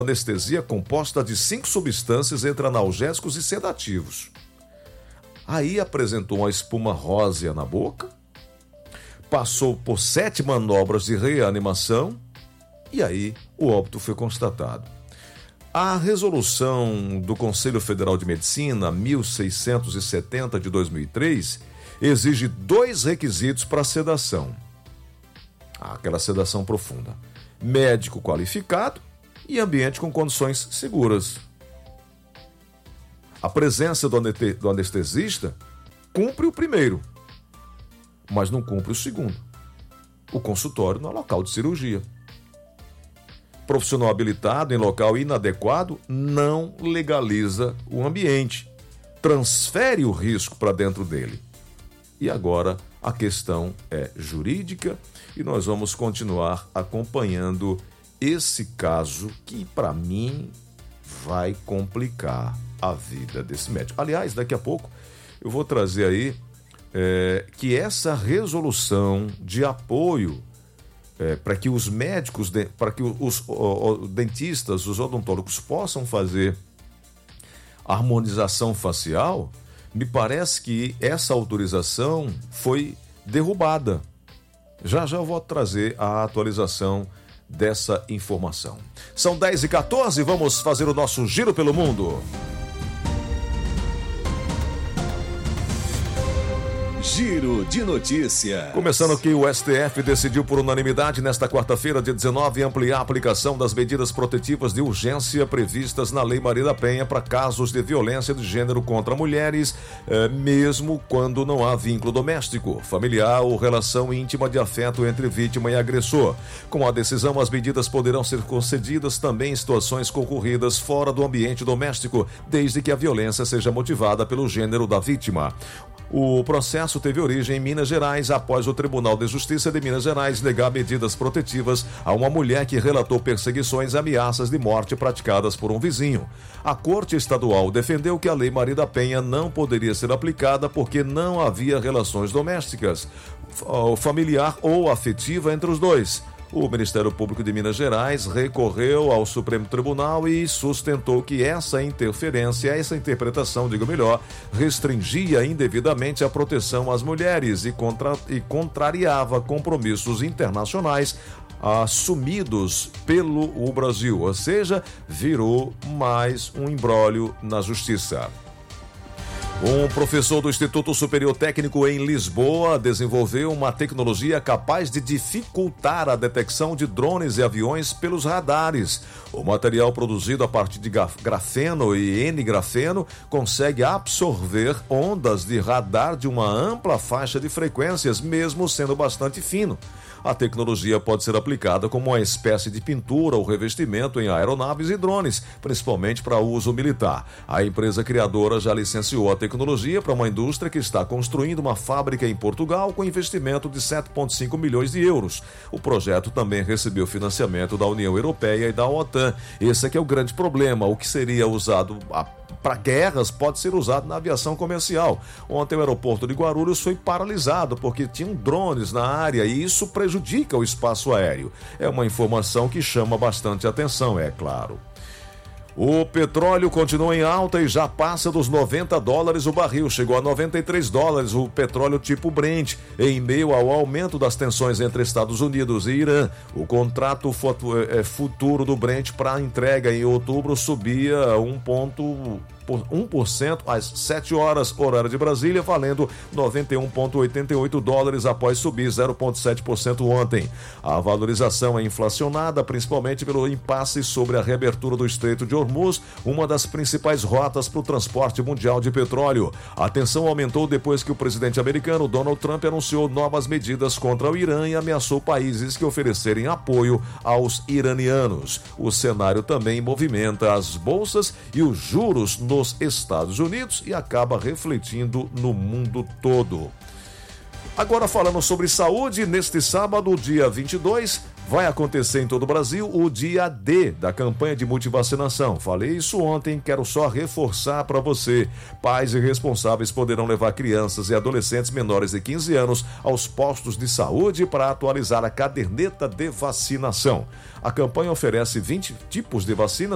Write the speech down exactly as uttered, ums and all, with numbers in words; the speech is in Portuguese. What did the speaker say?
anestesia composta de cinco substâncias entre analgésicos e sedativos. Aí apresentou uma espuma rósea na boca, passou por sete manobras de reanimação e aí o óbito foi constatado. A resolução do Conselho Federal de Medicina mil seiscentos e setenta de dois mil e três exige dois requisitos para a sedação. Aquela sedação profunda: médico qualificado e ambiente com condições seguras. A presença do anestesista cumpre o primeiro, mas não cumpre o segundo. O consultório não é local de cirurgia. Profissional habilitado em local inadequado não legaliza o ambiente, transfere o risco para dentro dele. E agora a questão é jurídica e nós vamos continuar acompanhando esse caso que, para mim, vai complicar a vida desse médico. Aliás, daqui a pouco eu vou trazer aí é, que essa resolução de apoio é, para que os médicos, para que os, os, os dentistas, os odontólogos possam fazer harmonização facial, me parece que essa autorização foi derrubada. Já já eu vou trazer a atualização dessa informação. São dez e quatorze, vamos fazer o nosso giro pelo mundo. Giro de notícias. Começando aqui, o S T F decidiu por unanimidade nesta quarta-feira, dia dezenove, ampliar a aplicação das medidas protetivas de urgência previstas na Lei Maria da Penha para casos de violência de gênero contra mulheres, eh, mesmo quando não há vínculo doméstico, familiar ou relação íntima de afeto entre vítima e agressor. Com a decisão, as medidas poderão ser concedidas também em situações concorridas fora do ambiente doméstico, desde que a violência seja motivada pelo gênero da vítima. O processo teve origem em Minas Gerais após o Tribunal de Justiça de Minas Gerais negar medidas protetivas a uma mulher que relatou perseguições e ameaças de morte praticadas por um vizinho. A Corte Estadual defendeu que a Lei Maria da Penha não poderia ser aplicada porque não havia relações domésticas, familiar ou afetiva entre os dois. O Ministério Público de Minas Gerais recorreu ao Supremo Tribunal e sustentou que essa interferência, essa interpretação, digo melhor, restringia indevidamente a proteção às mulheres e, contra, e contrariava compromissos internacionais assumidos pelo o Brasil, ou seja, virou mais um imbróglio na justiça. Um professor do Instituto Superior Técnico em Lisboa desenvolveu uma tecnologia capaz de dificultar a detecção de drones e aviões pelos radares. O material produzido a partir de grafeno e N-grafeno consegue absorver ondas de radar de uma ampla faixa de frequências, mesmo sendo bastante fino. A tecnologia pode ser aplicada como uma espécie de pintura ou revestimento em aeronaves e drones, principalmente para uso militar. A empresa criadora já licenciou a tecnologia para uma indústria que está construindo uma fábrica em Portugal com investimento de sete vírgula cinco milhões de euros. O projeto também recebeu financiamento da União Europeia e da OTAN. Esse aqui é o grande problema. O que seria usado para guerras pode ser usado na aviação comercial. Ontem o aeroporto de Guarulhos foi paralisado porque tinham drones na área e isso prejudica o espaço aéreo. É uma informação que chama bastante atenção, é claro. O petróleo continua em alta e já passa dos noventa dólares o barril. Chegou a noventa e três dólares o petróleo tipo Brent, em meio ao aumento das tensões entre Estados Unidos e Irã. O contrato futuro do Brent para entrega em outubro subia um ponto um por cento às sete horas, horário de Brasília, valendo noventa e um vírgula oitenta e oito dólares após subir zero vírgula sete por cento ontem. A valorização é inflacionada principalmente pelo impasse sobre a reabertura do Estreito de Hormuz, uma das principais rotas para o transporte mundial de petróleo. A tensão aumentou depois que o presidente americano Donald Trump anunciou novas medidas contra o Irã e ameaçou países que oferecerem apoio aos iranianos. O cenário também movimenta as bolsas e os juros nos Estados Unidos e acaba refletindo no mundo todo. Agora falando sobre saúde, neste sábado, dia vinte e dois, vai acontecer em todo o Brasil o dia D da campanha de multivacinação. Falei isso ontem, quero só reforçar para você. Pais e responsáveis poderão levar crianças e adolescentes menores de quinze anos aos postos de saúde para atualizar a caderneta de vacinação. A campanha oferece vinte tipos de vacinas